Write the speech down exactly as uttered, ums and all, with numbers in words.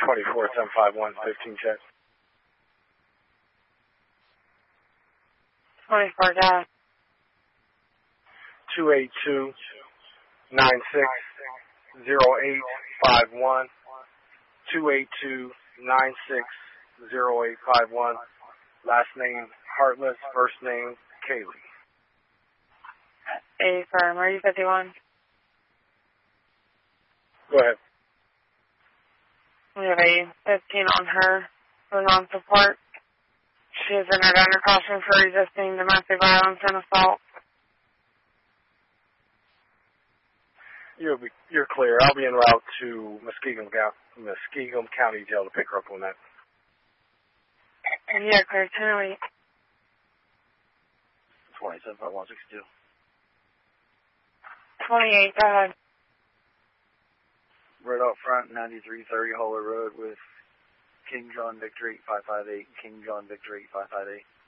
twenty-four seven five one, fifteen check. twenty-four gas. two eight two, nine six zero eight five one. two eight two, nine six zero eight five one. Last name, Heartless. First name, Kaylee. A firm. Are you fifty-one? Go ahead. We have a fifteen on her for non-support. She is entered under caution for resisting domestic violence and assault. You'll be, you're clear. I'll be en route to Muskegum, Muskegum County Jail to pick her up on that. Yeah, clear. ten oh eight. twenty-seven five one sixty-two. twenty-eight, go ahead. Right out front, ninety-three thirty Holler Road with King John Victor eight five five eight, King John Victor eight five five eight.